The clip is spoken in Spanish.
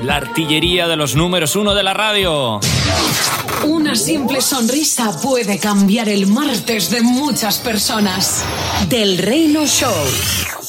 la artillería de los números 1 de la radio. Una simple sonrisa puede cambiar el martes de muchas personas. Del Reino Show.